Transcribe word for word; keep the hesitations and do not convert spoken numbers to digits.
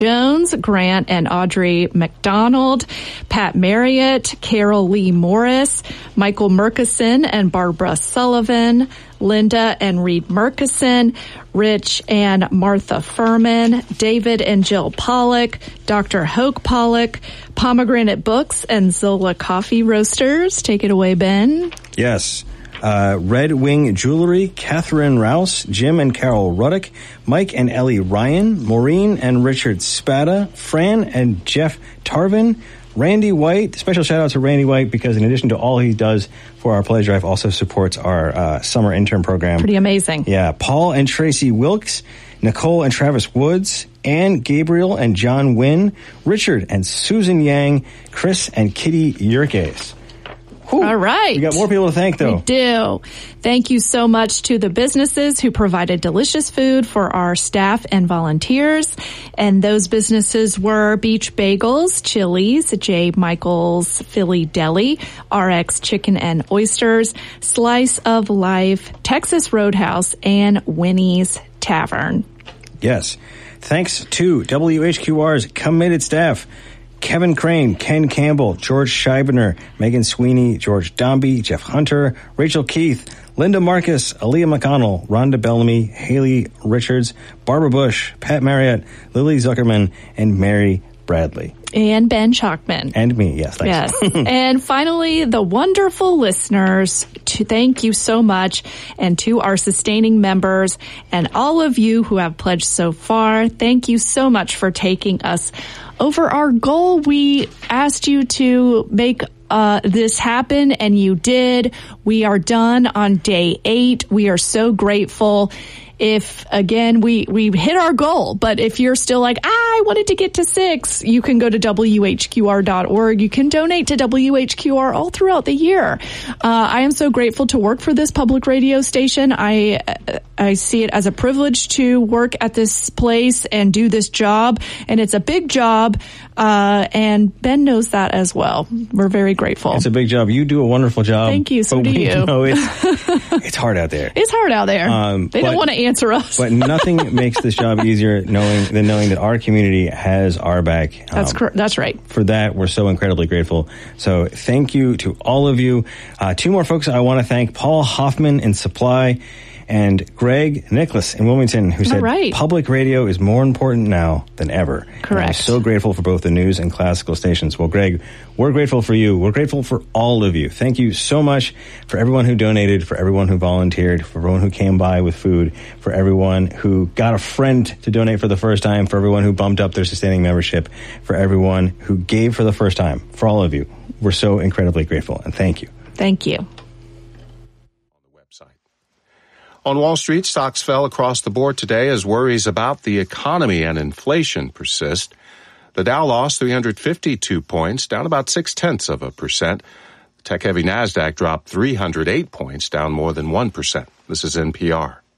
Jones, Grant and Audrey McDonald, Pat Marriott, Carol Lee Morris, Michael Murkison and Barbara Sullivan, Linda and Reed Murkison, Rich and Martha Furman, David and Jill Pollock, Doctor Hoke Pollock, Pomegranate Books and Zola Coffee Roasters. Take it away, Ben. Yes. Uh, Red Wing Jewelry, Catherine Rouse, Jim and Carol Ruddick, Mike and Ellie Ryan, Maureen and Richard Spada, Fran and Jeff Tarvin, Randy White. Special shout out to Randy White because in addition to all he does for our Pledge Drive, also supports our uh, summer intern program. Pretty amazing. Yeah. Paul and Tracy Wilkes, Nicole and Travis Woods, Ann Gabriel and John Wynn, Richard and Susan Yang, Chris and Kitty Yerkes. Whew. All right. We got more people to thank, though. We do. Thank you so much to the businesses who provided delicious food for our staff and volunteers. And those businesses were Beach Bagels, Chili's, J. Michael's Philly Deli, R X Chicken and Oysters, Slice of Life, Texas Roadhouse, and Winnie's Tavern. Yes. Thanks to W H Q R's committed staff, Kevin Crane, Ken Campbell, George Scheibner, Megan Sweeney, George Dombey, Jeff Hunter, Rachel Keith, Linda Marcus, Aaliyah McConnell, Rhonda Bellamy, Haley Richards, Barbara Bush, Pat Marriott, Lily Zuckerman, and Mary Bradley. And Ben Chalkman. And me, yes. Thanks. Yes. And finally, the wonderful listeners, to thank you so much. And to our sustaining members and all of you who have pledged so far, thank you so much for taking us over our goal. We asked you to make uh, this happen, and you did. We are done on day eight. We are so grateful. If, again, we, we hit our goal, but if you're still like, ah, I wanted to get to six, you can go to W H Q R dot org. You can donate to W H Q R all throughout the year. Uh, I am so grateful to work for this public radio station. I, I see it as a privilege to work at this place and do this job, and it's a big job, uh, and Ben knows that as well. We're very grateful. It's a big job. You do a wonderful job. Thank you. So but do we you. know it's, it's hard out there. It's hard out there. Um, they but, don't want to answer us. But nothing makes this job easier knowing than knowing that our community has our back. Um, that's cor- that's right. For that, we're so incredibly grateful. So thank you to all of you. Uh, two more folks I want to thank: Paul Hoffman in Supply and Greg Nicholas in Wilmington, who said right. public radio is more important now than ever. Correct. I'm so grateful for both the news and classical stations. Well, Greg, we're grateful for you. We're grateful for all of you. Thank you so much for everyone who donated, for everyone who volunteered, for everyone who came by with food, for everyone who got a friend to donate for the first time, for everyone who bumped up their sustaining membership, for everyone who gave for the first time. For all of you, we're so incredibly grateful, and thank you. Thank you. On Wall Street, stocks fell across the board today as worries about the economy and inflation persist. The Dow lost three hundred fifty-two points, down about six-tenths of a percent. The tech-heavy NASDAQ dropped three hundred eight points, down more than one percent. This is N P R.